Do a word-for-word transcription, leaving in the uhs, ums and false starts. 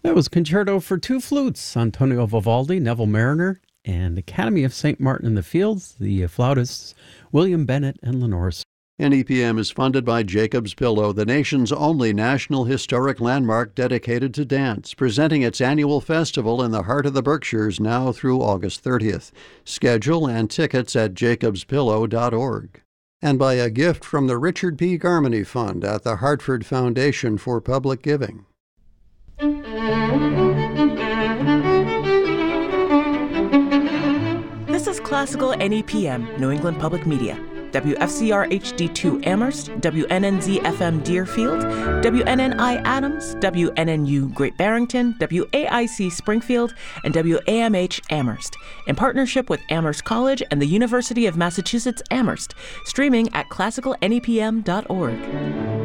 That was Concerto for Two Flutes, Antonio Vivaldi, Neville Mariner, and Academy of Saint Martin in the Fields, the flautists William Bennett and Lenore. N E P M is funded by Jacob's Pillow, the nation's only national historic landmark dedicated to dance, presenting its annual festival in the heart of the Berkshires now through August thirtieth. Schedule and tickets at jacobs pillow dot org. And by a gift from the Richard P. Garmany Fund at the Hartford Foundation for Public Giving. This is Classical N E P M, New England Public Media. W F C R H D two Amherst, W N N Z F M Deerfield, W N N I Adams, W N N U Great Barrington, W A I C Springfield, and W A M H Amherst, in partnership with Amherst College and the University of Massachusetts Amherst, streaming at classical N E P M dot org.